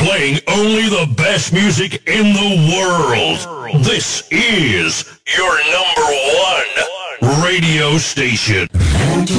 playing only the best music in the world. This is your number one radio station.